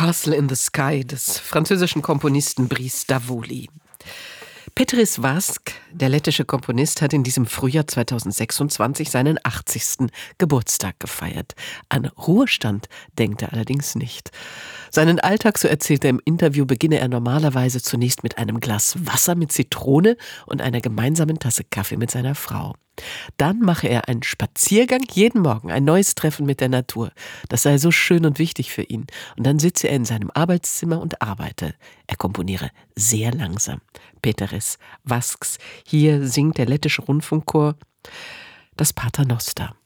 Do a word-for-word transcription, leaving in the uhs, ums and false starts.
Castle in the Sky des französischen Komponisten Brice Davoly. Petrice Vasc, der lettische Komponist, hat in diesem Frühjahr zweitausendsechsundzwanzig seinen achtzigsten Geburtstag gefeiert. An Ruhestand denkt er allerdings nicht. Seinen Alltag, so erzählt er im Interview, beginne er normalerweise zunächst mit einem Glas Wasser mit Zitrone und einer gemeinsamen Tasse Kaffee mit seiner Frau. Dann mache er einen Spaziergang jeden Morgen, ein neues Treffen mit der Natur. Das sei so schön und wichtig für ihn. Und dann sitze er in seinem Arbeitszimmer und arbeite. Er komponiere sehr langsam. Petrice Vasc. Hier singt der lettische Rundfunkchor das Paternoster.